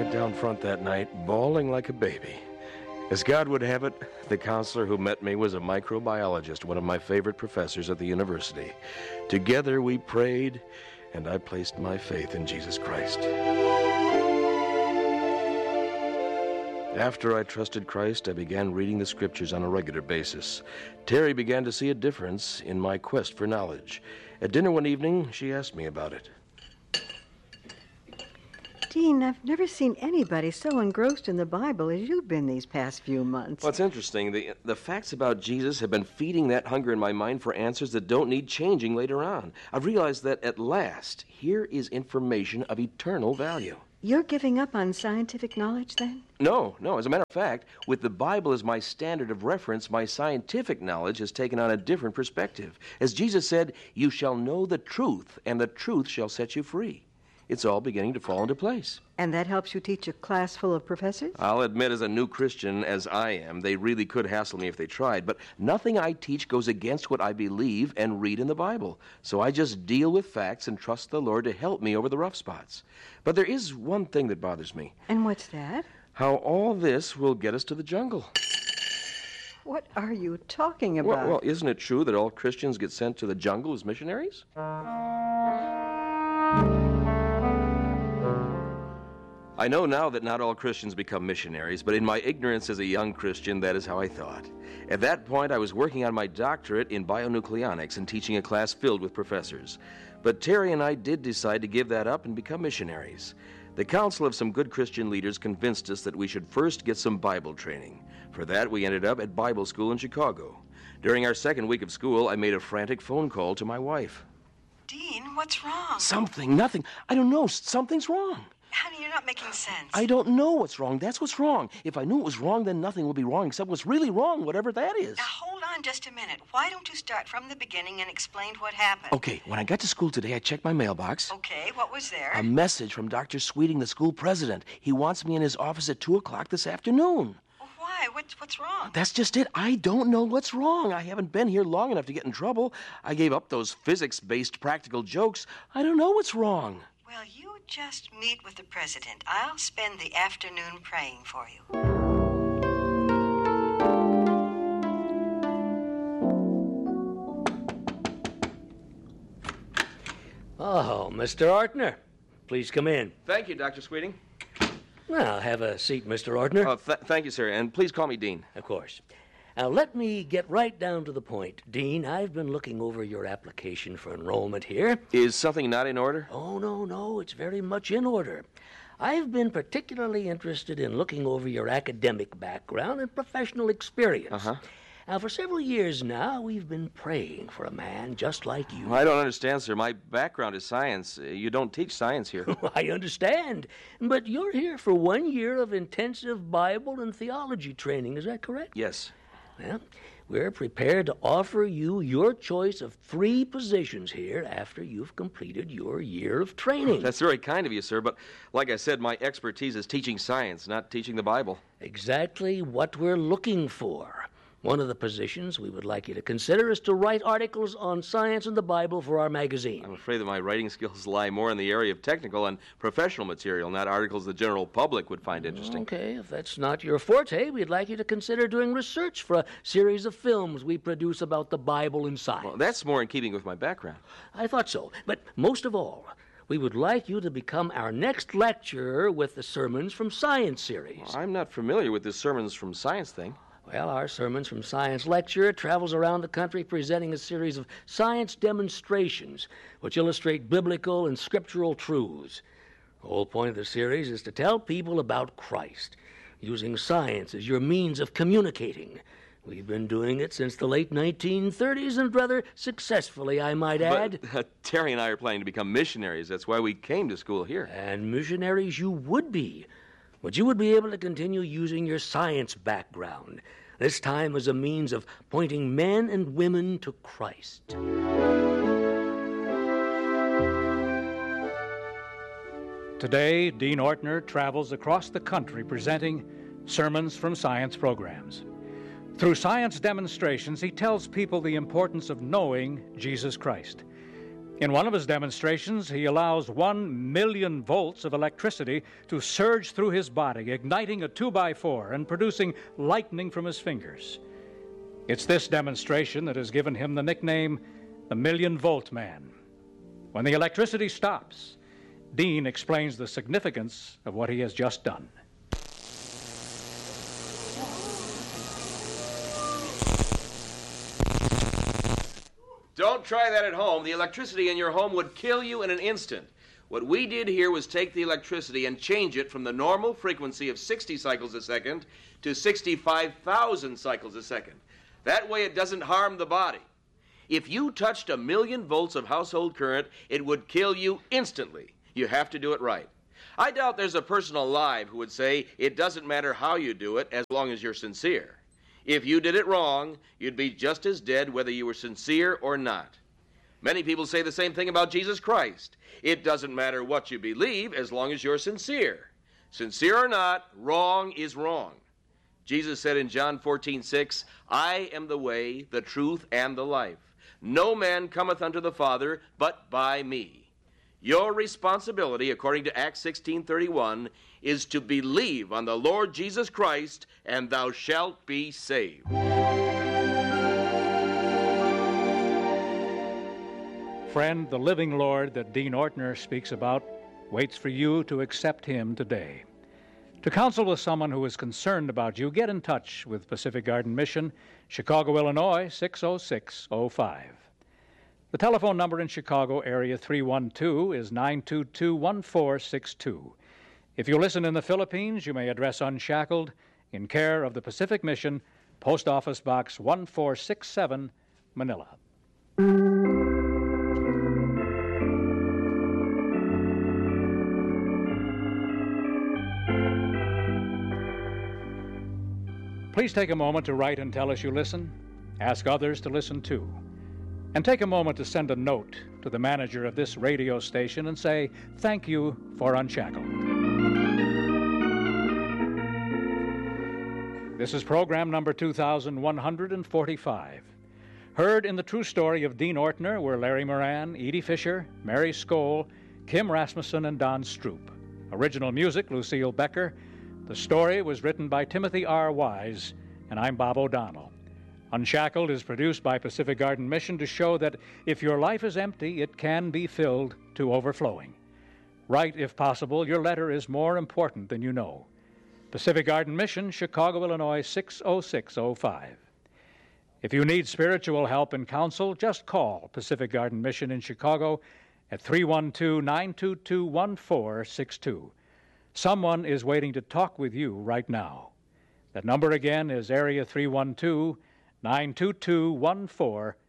right down front that night, bawling like a baby. As God would have it, the counselor who met me was a microbiologist, one of my favorite professors at the university. Together we prayed, and I placed my faith in Jesus Christ. After I trusted Christ, I began reading the scriptures on a regular basis. Terry began to see a difference in my quest for knowledge. At dinner one evening, she asked me about it. Dean, I've never seen anybody so engrossed in the Bible as you've been these past few months. Well, it's interesting. The facts about Jesus have been feeding that hunger in my mind for answers that don't need changing later on. I've realized that at last, here is information of eternal value. You're giving up on scientific knowledge, then? No. As a matter of fact, with the Bible as my standard of reference, my scientific knowledge has taken on a different perspective. As Jesus said, "You shall know the truth, and the truth shall set you free." It's all beginning to fall into place. And that helps you teach a class full of professors? I'll admit, as a new Christian as I am, they really could hassle me if they tried, but nothing I teach goes against what I believe and read in the Bible. So I just deal with facts and trust the Lord to help me over the rough spots. But there is one thing that bothers me. And what's that? How all this will get us to the jungle. What are you talking about? Well, isn't it true that all Christians get sent to the jungle as missionaries? I know now that not all Christians become missionaries, but in my ignorance as a young Christian, that is how I thought. At that point, I was working on my doctorate in bionucleonics and teaching a class filled with professors. But Terry and I did decide to give that up and become missionaries. The counsel of some good Christian leaders convinced us that we should first get some Bible training. For that, we ended up at Bible school in Chicago. During our second week of school, I made a frantic phone call to my wife. Dean, what's wrong? Nothing. I don't know. Something's wrong. Honey, you're not making sense. I don't know what's wrong. That's what's wrong. If I knew it was wrong, then nothing would be wrong except what's really wrong, whatever that is. Now, hold on just a minute. Why don't you start from the beginning and explain what happened? Okay, when I got to school today, I checked my mailbox. Okay, what was there? A message from Dr. Sweeting, the school president. He wants me in his office at 2 o'clock this afternoon. Well, why? What's wrong? That's just it. I don't know what's wrong. I haven't been here long enough to get in trouble. I gave up those physics-based practical jokes. I don't know what's wrong. Well, you just meet with the president. I'll spend the afternoon praying for you. Oh, Mr. Ortner, please come in. Thank you, Dr. Sweeting. Well, have a seat, Mr. Ortner. Thank you, sir, and please call me Dean. Of course. Now, let me get right down to the point. Dean, I've been looking over your application for enrollment here. Is something not in order? Oh, no, it's very much in order. I've been particularly interested in looking over your academic background and professional experience. Uh-huh. Now, for several years now, we've been praying for a man just like you. I don't understand, sir. My background is science. You don't teach science here. I understand. But you're here for 1 year of intensive Bible and theology training. Is that correct? Yes. Well, we're prepared to offer you your choice of 3 positions here after you've completed your year of training. That's very kind of you, sir, but like I said, my expertise is teaching science, not teaching the Bible. Exactly what we're looking for. One of the positions we would like you to consider is to write articles on science and the Bible for our magazine. I'm afraid that my writing skills lie more in the area of technical and professional material, not articles the general public would find interesting. Okay, if that's not your forte, we'd like you to consider doing research for a series of films we produce about the Bible and science. Well, that's more in keeping with my background. I thought so. But most of all, we would like you to become our next lecturer with the Sermons from Science series. Well, I'm not familiar with this Sermons from Science thing. Well, our Sermons from Science lecture travels around the country presenting a series of science demonstrations which illustrate biblical and scriptural truths. The whole point of the series is to tell people about Christ, using science as your means of communicating. We've been doing it since the late 1930s, and rather successfully, I might add. But Terry and I are planning to become missionaries. That's why we came to school here. And missionaries you would be. But you would be able to continue using your science background, this time as a means of pointing men and women to Christ. Today, Dean Ortner travels across the country presenting Sermons from Science programs. Through science demonstrations, he tells people the importance of knowing Jesus Christ. In one of his demonstrations, he allows 1 million volts of electricity to surge through his body, igniting a 2x4 and producing lightning from his fingers. It's this demonstration that has given him the nickname, the Million-Volt Man. When the electricity stops, Dean explains the significance of what he has just done. Don't try that at home. The electricity in your home would kill you in an instant. What we did here was take the electricity and change it from the normal frequency of 60 cycles a second to 65,000 cycles a second. That way it doesn't harm the body. If you touched 1 million volts of household current, it would kill you instantly. You have to do it right. I doubt there's a person alive who would say it doesn't matter how you do it as long as you're sincere. If you did it wrong, you'd be just as dead whether you were sincere or not. Many people say the same thing about Jesus Christ. It doesn't matter what you believe as long as you're sincere. Sincere or not, wrong is wrong. Jesus said in John 14:6, I am the way, the truth, and the life. No man cometh unto the Father but by me. Your responsibility, according to Acts 16:31, is to believe on the Lord Jesus Christ, and thou shalt be saved. Friend, the living Lord that Dean Ortner speaks about waits for you to accept him today. To counsel with someone who is concerned about you, get in touch with Pacific Garden Mission, Chicago, Illinois, 60605. The telephone number in Chicago, area 312, is 922-1462. If you listen in the Philippines, you may address Unshackled in care of the Pacific Mission, Post Office Box 1467, Manila. Please take a moment to write and tell us you listen. Ask others to listen too. And take a moment to send a note to the manager of this radio station and say, thank you for Unshackled. This is program number 2145. Heard in the true story of Dean Ortner were Larry Moran, Edie Fisher, Mary Skoll, Kim Rasmussen, and Don Stroop. Original music, Lucille Becker. The story was written by Timothy R. Wise, and I'm Bob O'Donnell. Unshackled is produced by Pacific Garden Mission to show that if your life is empty, it can be filled to overflowing. Write, if possible. Your letter is more important than you know. Pacific Garden Mission, Chicago, Illinois, 60605. If you need spiritual help and counsel, just call Pacific Garden Mission in Chicago at 312-922-1462. Someone is waiting to talk with you right now. That number again is area 312-922-1462.